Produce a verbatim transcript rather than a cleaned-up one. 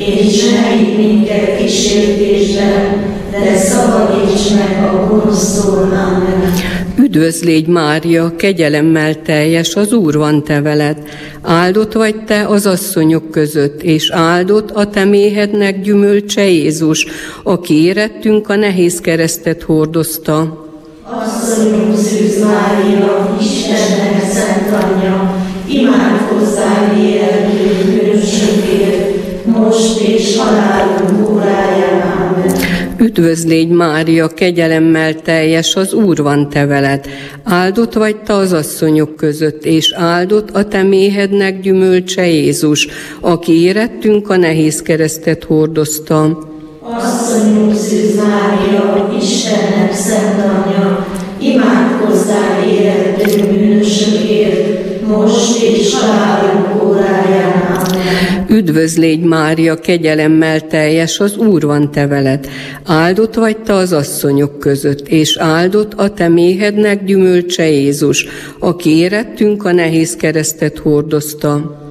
és ne vigy minket kísértésbe, de szabadíts meg a gonosztól. Amen. Üdvözl légy, Mária, kegyelemmel teljes, az Úr van te veled. Áldott vagy te az asszonyok között, és áldott a te méhednek gyümölcse Jézus, aki érettünk a nehéz keresztet hordozta. Asszonyunk Szűz Mária, Istennek szent anyja, imádkozzál miértünk bűnösökért, most és halálunk óráján. Amen. Üdvözl légy, Mária, kegyelemmel teljes, az Úr van te veled. Áldott vagy te az asszonyok között, és áldott a te méhednek gyümölcse Jézus, aki érettünk a nehéz keresztet hordozta. Asszonyunk Szűz Mária, Istennek szent anyja, imádkozzál érettünk bűnösökért, most és halálunk óráján. Amen. Üdvözl légy, Mária, kegyelemmel teljes, az Úr van te veled. Áldott vagy te az asszonyok között, és áldott a te méhednek gyümölcse Jézus, aki érettünk a nehéz keresztet hordozta.